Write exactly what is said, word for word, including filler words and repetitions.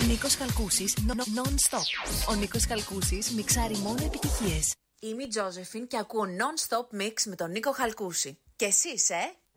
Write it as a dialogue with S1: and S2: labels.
S1: Νίκος Χαλκούσης, non-stop. Ο Νίκος Χαλκούσης μιξάρει μόνο επιτυχίες.
S2: Είμαι η Τζόζεφιν και ακούω non-stop mix με τον Νίκο Χαλκούση. Και εσείς, ε?